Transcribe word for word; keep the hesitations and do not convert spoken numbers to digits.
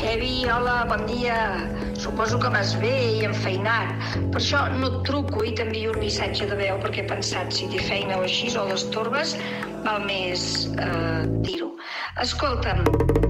Xevi, hola, bon dia. Suposo que vas bé i enfeinat. Per això no et truco i t'envio un missatge de veu perquè he pensat si té feina o així o les torbes val més eh, dir-ho. Escolta'm,